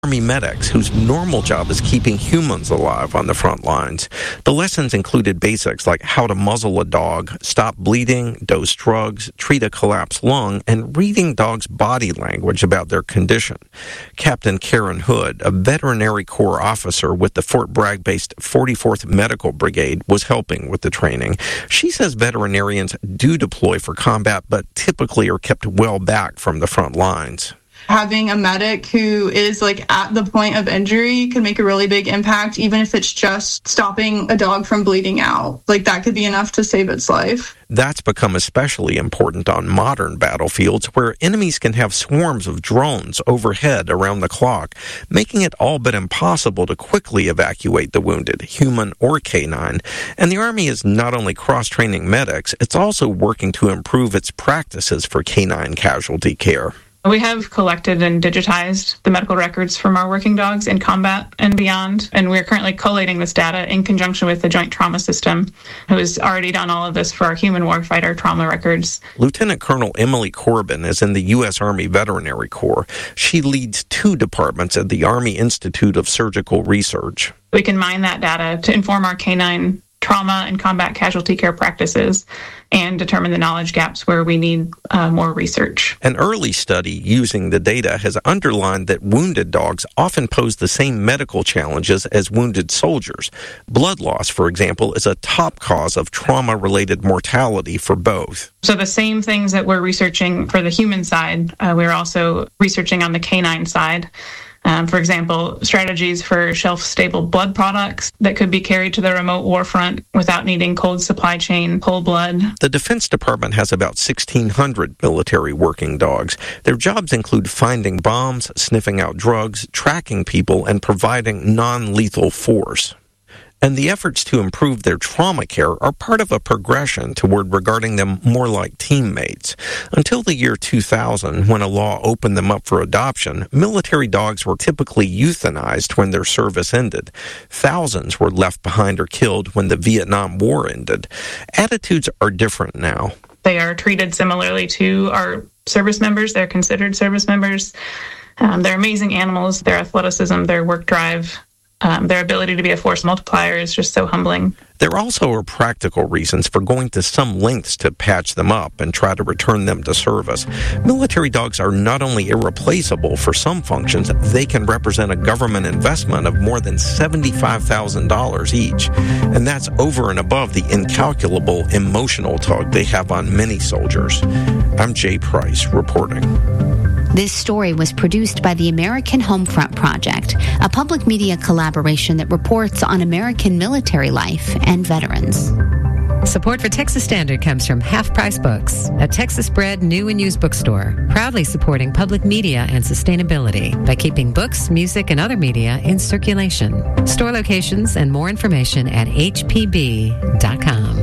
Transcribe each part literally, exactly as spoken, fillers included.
Army medics whose normal job is keeping humans alive on the front lines. The lessons included basics like how to muzzle a dog, stop bleeding, dose drugs, treat a collapsed lung, and reading dogs' body language about their condition. Captain Karen Hood, a Veterinary Corps officer with the Fort Bragg-based forty-fourth Medical Brigade, was helping with the training. She says veterinarians do deploy for combat, but typically are kept well back from the front lines. Having a medic who is like at the point of injury can make a really big impact, even if it's just stopping a dog from bleeding out. Like that could be enough to save its life. That's become especially important on modern battlefields where enemies can have swarms of drones overhead around the clock, making it all but impossible to quickly evacuate the wounded, human or canine. And the Army is not only cross-training medics, it's also working to improve its practices for canine casualty care. We have collected and digitized the medical records from our working dogs in combat and beyond, and we're currently collating this data in conjunction with the Joint Trauma System, who has already done all of this for our human warfighter trauma records. Lieutenant Colonel Emily Corbin is in the U S. Army Veterinary Corps. She leads two departments at the Army Institute of Surgical Research. We can mine that data to inform our canine trauma and combat casualty care practices and determine the knowledge gaps where we need uh, more research. An early study using the data has underlined that wounded dogs often pose the same medical challenges as wounded soldiers. Blood loss, for example, is a top cause of trauma-related mortality for both. So the same things that we're researching for the human side, uh, we're also researching on the canine side. Um, for example, strategies for shelf-stable blood products that could be carried to the remote war front without needing cold supply chain whole blood. The Defense Department has about sixteen hundred military working dogs. Their jobs include finding bombs, sniffing out drugs, tracking people, and providing non-lethal force. And the efforts to improve their trauma care are part of a progression toward regarding them more like teammates. Until the year two thousand, when a law opened them up for adoption, military dogs were typically euthanized when their service ended. Thousands were left behind or killed when the Vietnam War ended. Attitudes are different now. They are treated similarly to our service members. They're considered service members. Um, they're amazing animals. Their athleticism, their work drive, Um, their ability to be a force multiplier is just so humbling. There also are practical reasons for going to some lengths to patch them up and try to return them to service. Military dogs are not only irreplaceable for some functions, they can represent a government investment of more than seventy-five thousand dollars each. And that's over and above the incalculable emotional tug they have on many soldiers. I'm Jay Price reporting. This story was produced by the American Homefront Project, a public media collaboration that reports on American military life and veterans. Support for Texas Standard comes from Half Price Books, a Texas-bred new and used bookstore, proudly supporting public media and sustainability by keeping books, music, and other media in circulation. Store locations and more information at h p b dot com.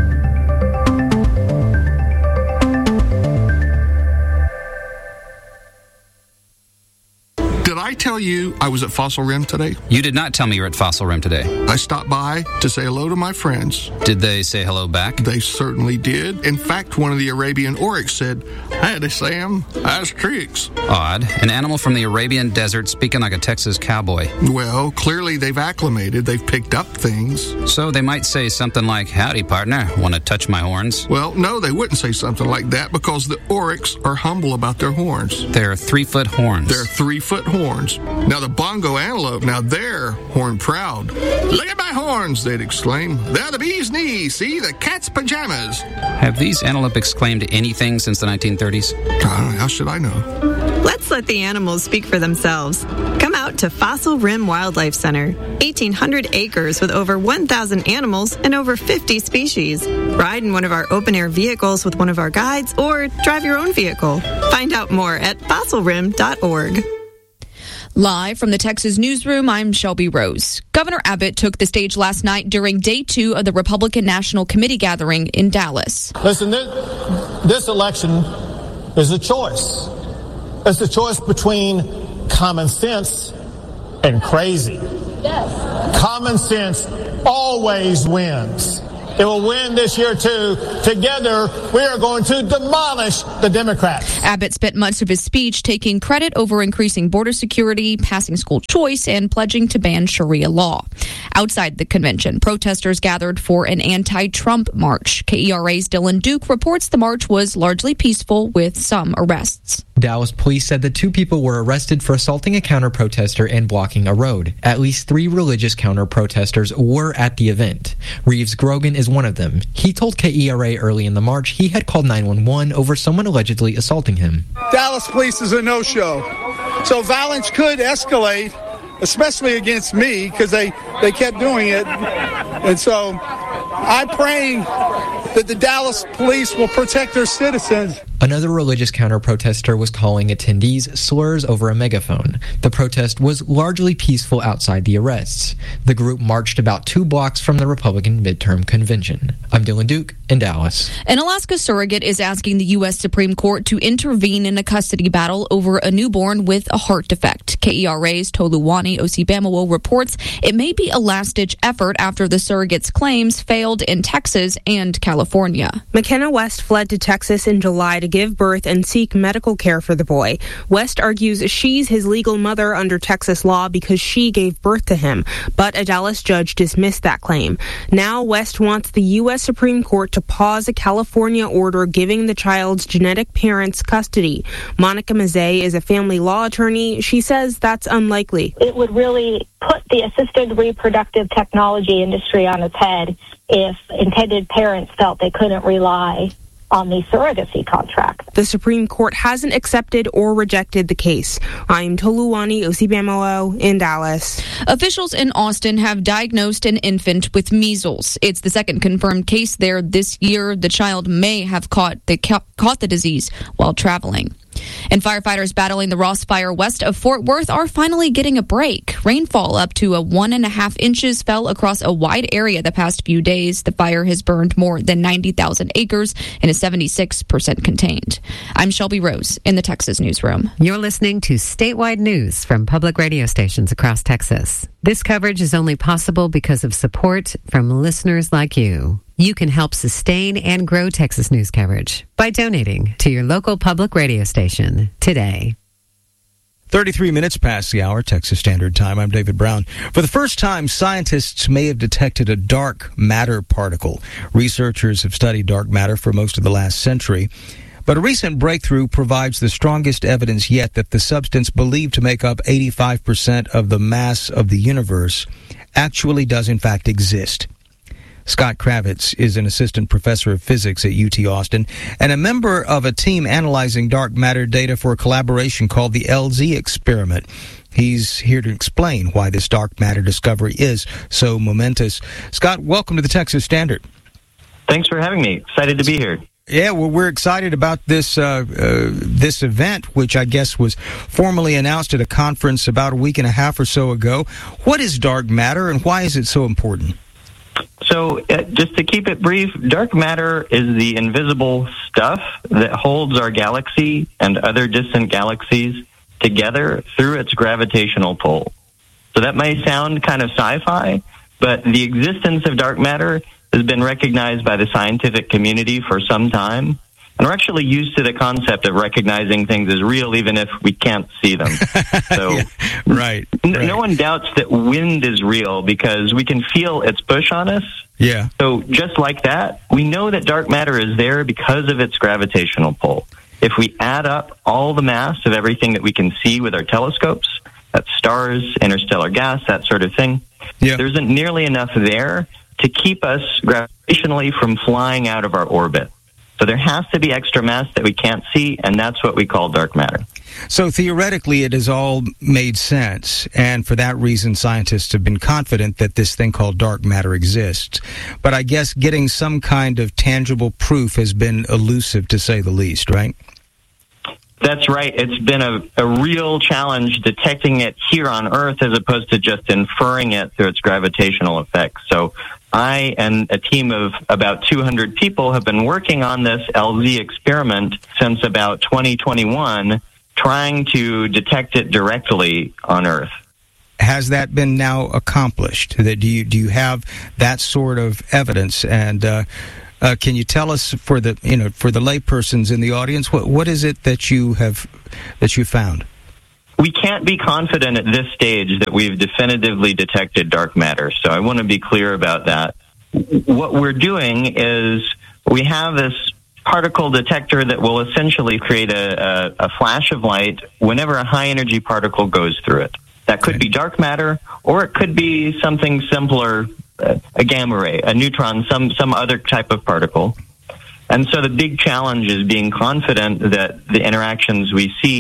Did I tell you I was at Fossil Rim today? You did not tell me you were at Fossil Rim today. I stopped by to say hello to my friends. Did they say hello back? They certainly did. In fact, one of the Arabian oryx said, "Howdy, Sam. How's tricks?" Odd. An animal from the Arabian desert speaking like a Texas cowboy. Well, clearly they've acclimated. They've picked up things. So they might say something like, "Howdy, partner. Want to touch my horns?" Well, no, they wouldn't say something like that because the oryx are humble about their horns. They're three-foot horns. They're three-foot horns. Now, the bongo antelope, now they're horn proud. "Look at my horns," they'd exclaim. "They're the bee's knees. See, the cat's pajamas." Have these antelope exclaimed anything since the nineteen thirties? Uh, how should I know? Let's let the animals speak for themselves. Come out to Fossil Rim Wildlife Center. eighteen hundred acres with over one thousand animals and over fifty species. Ride in one of our open-air vehicles with one of our guides or drive your own vehicle. Find out more at fossil rim dot org. Live from the Texas Newsroom, I'm Shelby Rose. Governor Abbott took the stage last night during day two of the Republican National Committee gathering in Dallas. Listen, this, this election is a choice. It's a choice between common sense and crazy. Yes. Common sense always wins. It will win this year, too. Together, we are going to demolish the Democrats. Abbott spent much of his speech taking credit over increasing border security, passing school choice, and pledging to ban Sharia law. Outside the convention, protesters gathered for an anti-Trump march. K E R A's Dylan Duke reports the march was largely peaceful with some arrests. Dallas police said the two people were arrested for assaulting a counter-protester and blocking a road. At least three religious counter-protesters were at the event. Reeves Grogan is one of them. He told K E R A early in the march he had called nine one one over someone allegedly assaulting him. Dallas police is a no-show. So violence could escalate, especially against me, because they, they kept doing it. And so I'm praying that the Dallas police will protect their citizens. Another religious counter-protester was calling attendees slurs over a megaphone. The protest was largely peaceful outside the arrests. The group marched about two blocks from the Republican midterm convention. I'm Dylan Duke in Dallas. An Alaska surrogate is asking the U S Supreme Court to intervene in a custody battle over a newborn with a heart defect. K E R A's Toluwani Osibamawo reports it may be a last-ditch effort after the surrogate's claims failed in Texas and California. McKenna West fled to Texas in July to give birth and seek medical care for the boy. West argues she's his legal mother under Texas law because she gave birth to him, but a Dallas judge dismissed that claim. Now West wants the U S Supreme Court to pause a California order giving the child's genetic parents custody. Monica Mazzei is a family law attorney. She says that's unlikely. It would really put the assisted reproductive technology industry on its head if intended parents felt they couldn't rely on the surrogacy contract. The Supreme Court hasn't accepted or rejected the case. I'm Toluwani Osibamawo in Dallas. Officials in Austin have diagnosed an infant with measles. It's the second confirmed case there this year. The child may have caught the, caught the disease while traveling. And firefighters battling the Ross Fire west of Fort Worth are finally getting a break. Rainfall up to a one and a half inches fell across a wide area the past few days. The fire has burned more than ninety thousand acres and is seventy-six percent contained. I'm Shelby Rose in the Texas Newsroom. You're listening to statewide news from public radio stations across Texas. This coverage is only possible because of support from listeners like you. You can help sustain and grow Texas news coverage by donating to your local public radio station today. thirty-three minutes past the hour, Texas Standard Time. I'm David Brown. For the first time, scientists may have detected a dark matter particle. Researchers have studied dark matter for most of the last century. But a recent breakthrough provides the strongest evidence yet that the substance believed to make up eighty-five percent of the mass of the universe actually does in fact exist. Scott Kravitz is an assistant professor of physics at U T Austin and a member of a team analyzing dark matter data for a collaboration called the L Z experiment. He's here to explain why this dark matter discovery is so momentous. Scott, welcome to the Texas Standard. Thanks for having me. Excited to be here. Yeah, well, we're excited about this uh, uh, this event, which I guess was formally announced at a conference about a week and a half or so ago. What is dark matter and why is it so important? So, uh, just to keep it brief, dark matter is the invisible stuff that holds our galaxy and other distant galaxies together through its gravitational pull. So that may sound kind of sci-fi, but the existence of dark matter has been recognized by the scientific community for some time. And we're actually used to the concept of recognizing things as real, even if we can't see them. So, yeah, right, n- right. No one doubts that wind is real because we can feel its push on us. Yeah. So just like that, we know that dark matter is there because of its gravitational pull. If we add up all the mass of everything that we can see with our telescopes, that's stars, interstellar gas, that sort of thing, yeah. there isn't nearly enough there to keep us gravitationally from flying out of our orbit. So there has to be extra mass that we can't see, and that's what we call dark matter. So theoretically, it has all made sense, and for that reason, scientists have been confident that this thing called dark matter exists. But I guess getting some kind of tangible proof has been elusive, to say the least, right? That's right. It's been a, a real challenge detecting it here on Earth as opposed to just inferring it through its gravitational effects. So I and a team of about two hundred people have been working on this L Z experiment since about twenty twenty-one, trying to detect it directly on Earth. has that been now accomplished? That do you do you have that sort of evidence? And uh, uh, can you tell us, for the you know for the laypersons in the audience, what what is it that you have that you found? We can't be confident at this stage that we've definitively detected dark matter. So I want to be clear about that. What we're doing is we have this particle detector that will essentially create a, a, a flash of light whenever a high energy particle goes through it. That could be dark matter, or it could be something simpler, uh, a gamma ray, a neutron, some, some other type of particle. And so the big challenge is being confident that the interactions we see